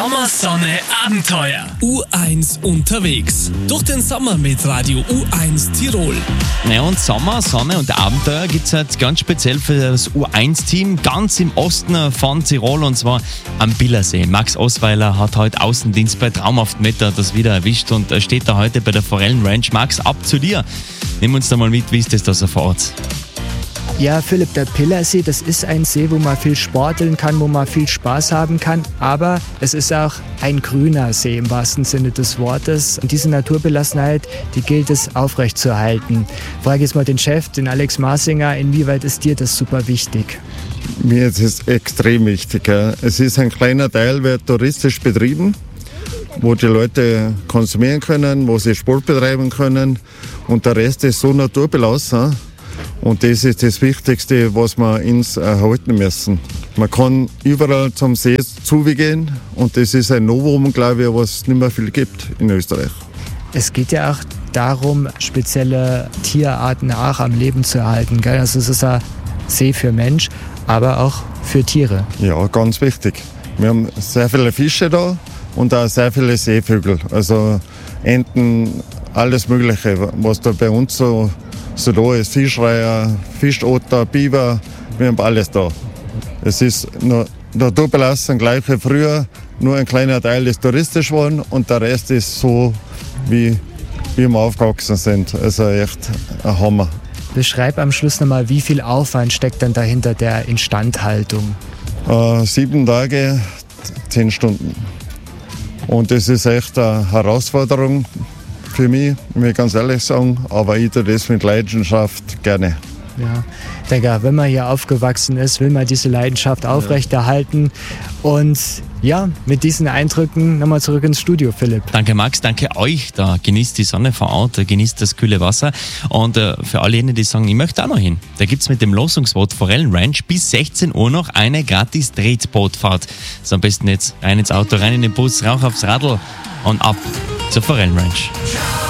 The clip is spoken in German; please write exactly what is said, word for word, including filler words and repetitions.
Sommer, Sonne, Abenteuer. U eins unterwegs. Durch den Sommer mit Radio U eins Tirol. Ja, und Sommer, Sonne und Abenteuer gibt es halt ganz speziell für das U eins Team ganz im Osten von Tirol, und zwar am Billersee. Max Osweiler hat heute Außendienst bei traumhaftem Wetter das wieder erwischt und steht da heute bei der Forellen Ranch. Max, ab zu dir. Nimm uns da mal mit, wie ist das da so vor Ort? Ja, Philipp, der Billersee, das ist ein See, wo man viel sporteln kann, wo man viel Spaß haben kann, aber es ist auch ein grüner See im wahrsten Sinne des Wortes. Und diese Naturbelassenheit, die gilt es aufrechtzuerhalten. Frage jetzt mal den Chef, den Alex Marsinger, inwieweit ist dir das super wichtig? Mir ist es extrem wichtig. Ja. Es ist ein kleiner Teil, wird touristisch betrieben, wo die Leute konsumieren können, wo sie Sport betreiben können, und der Rest ist so naturbelassen. Und das ist das Wichtigste, was wir uns erhalten müssen. Man kann überall zum See zugehen, und das ist ein Novum, glaube ich, was es nicht mehr viel gibt in Österreich. Es geht ja auch darum, spezielle Tierarten auch am Leben zu erhalten. Gell? Also es ist ein See für Mensch, aber auch für Tiere. Ja, ganz wichtig. Wir haben sehr viele Fische da und auch sehr viele Seevögel. Also Enten, alles Mögliche, was da bei uns so So da ist Fischreiher, Fischotter, Biber, wir haben alles da. Es ist nur naturbelassen, gleich wie früher, nur ein kleiner Teil ist touristisch geworden und der Rest ist so, wie, wie wir aufgewachsen sind. Also echt ein Hammer. Beschreib am Schluss nochmal, wie viel Aufwand steckt dann dahinter der Instandhaltung? Äh, sieben Tage, zehn Stunden. Und das ist echt eine Herausforderung für mich, muss ich ganz ehrlich sagen, aber ich tue das mit Leidenschaft gerne. Ja, ich denke, wenn man hier aufgewachsen ist, will man diese Leidenschaft aufrechterhalten. Und ja, mit diesen Eindrücken nochmal zurück ins Studio, Philipp. Danke Max, danke euch. Da genießt die Sonne vor Ort, genießt das kühle Wasser. Und äh, für alle jene, die sagen, ich möchte auch noch hin, da gibt es mit dem Losungsboot Forellen Ranch bis sechzehn Uhr noch eine gratis Tretbootfahrt. So am besten jetzt rein ins Auto, rein in den Bus, rauf aufs Radl und ab zur Forellen Ranch.